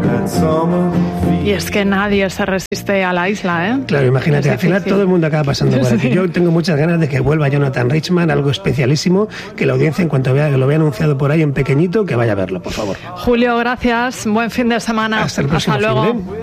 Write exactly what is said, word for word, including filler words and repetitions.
Y es que nadie se resiste a la isla, ¿eh? Claro, imagínate, al final todo el mundo acaba pasando por aquí. Yo tengo muchas ganas de que vuelva Jonathan Richman, algo especialísimo, que la audiencia, en cuanto vea que lo vea anunciado por ahí en pequeñito, que vaya a verlo, por favor. Julio, gracias. Buen fin de semana. Hasta el próximo Hasta luego. fin de...